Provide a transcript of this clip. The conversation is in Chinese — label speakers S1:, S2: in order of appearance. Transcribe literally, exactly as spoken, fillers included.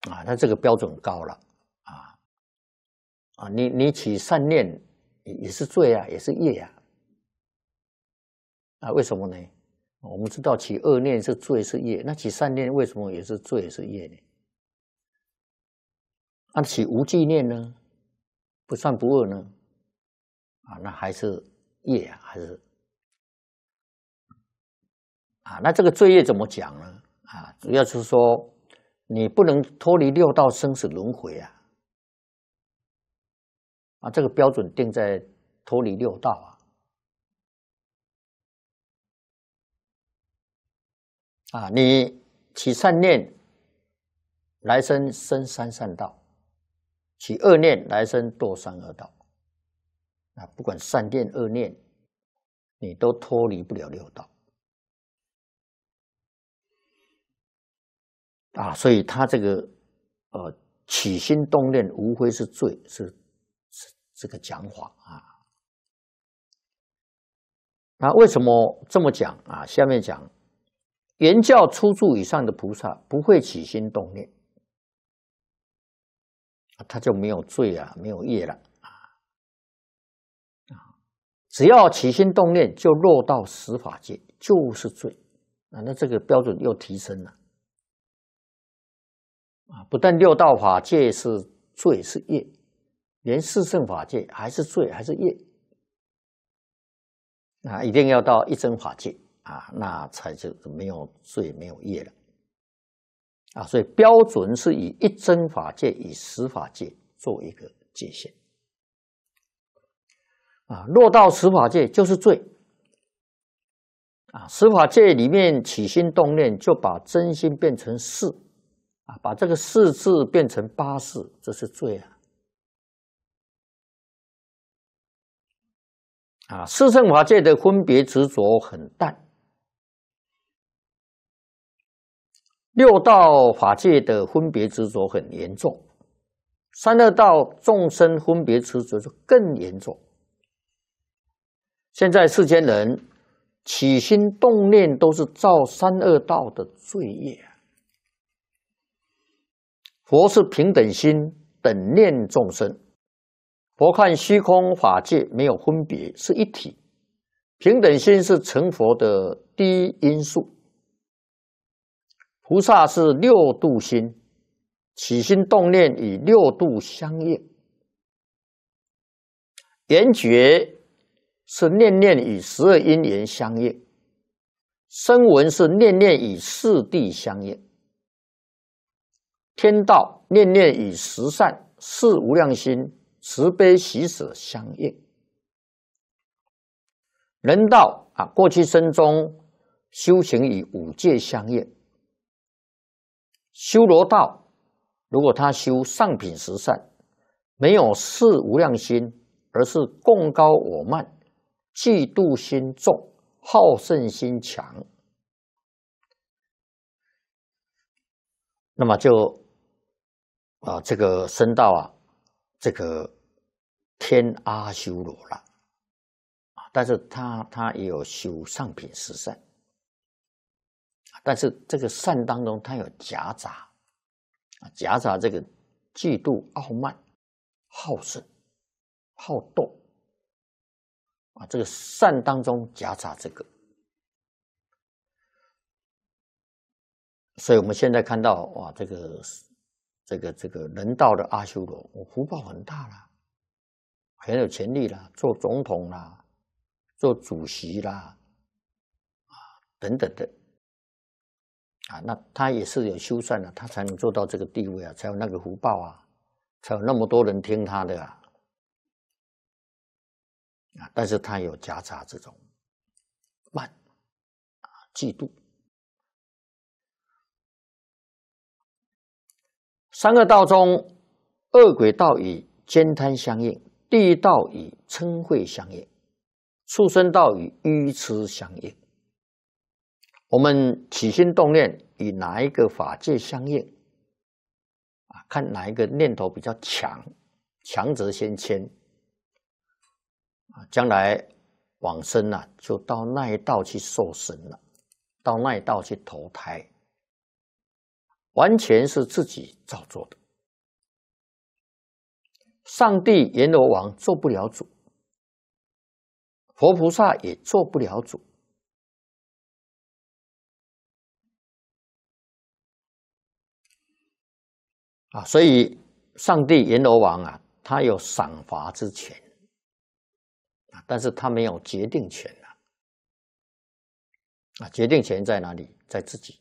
S1: 啊，他这个标准高了啊啊！你你起善念也是罪啊，也是业啊。啊，为什么呢？我们知道起恶念是罪是业，那起善念为什么也是罪是业呢？那起无记念呢？不善不恶呢？啊，那还是业啊，还是啊？那这个罪业怎么讲呢？啊，主要是说你不能脱离六道生死轮回啊！啊，这个标准定在脱离六道啊！啊，你起善念，来生生三善道；起恶念，来生堕三恶道。啊，不管善念恶念，你都脱离不了六道。啊，所以他这个呃起心动念，无非是罪，是是这个讲法啊。那为什么这么讲啊？下面讲。原教初住以上的菩萨不会起心动念，他就没有罪啊，没有业了啊！只要起心动念，就落到十法界，就是罪啊！那这个标准又提升了啊！不但六道法界是罪是业，连四圣法界还是罪还是业啊！一定要到一真法界。啊，那才就没有罪没有业了啊！所以标准是以一真法界、以十法界做一个界限啊。落到十法界就是罪啊！十法界里面起心动念，就把真心变成事啊，把这个事字变成八事，这是罪啊！啊，四圣法界的分别执着很淡。六道法界的分别执着很严重，三恶道众生分别执着就更严重。现在世间人起心动念都是造三恶道的罪业。佛是平等心，等念众生。佛看虚空法界没有分别，是一体。平等心是成佛的第一因素。菩萨是六度心，起心动念与六度相应。缘觉是念念与十二因缘相应，声闻是念念与四谛相应，天道念念与十善、四无量心、慈悲喜舍相应。人道啊，过去生中修行与五戒相应。修罗道，如果他修上品十善，没有四无量心，而是贡高我慢、嫉妒心重、好胜心强，那么就啊，这个升到啊，这个天阿修罗了啊。但是他他也有修上品十善。但是这个善当中，它有夹杂啊，夹杂这个嫉妒、傲慢、好胜、好斗啊，这个善当中夹杂这个，所以我们现在看到哇，这个这个这个人道的阿修罗，我福报很大啦，很有权力啦，做总统啦，做主席啦，啊等等的。啊，那他也是有修善的，他才能做到这个地位啊，才有那个福报啊，才有那么多人听他的啊。啊，但是他有夹杂这种慢啊、嫉妒。三恶道中，恶鬼道与奸贪相应，地狱道与嗔恚相应，畜生道与愚痴相应。我们起心动念与哪一个法界相应啊？看哪一个念头比较强，强则先迁啊，将来往生啊，就到那一道去受生了，到那一道去投胎完全是自己造作的。上帝阎罗王做不了主，佛菩萨也做不了主。啊，所以上帝阎罗王啊，他有赏罚之权，啊，但是他没有决定权啊。啊，决定权在哪里？在自己。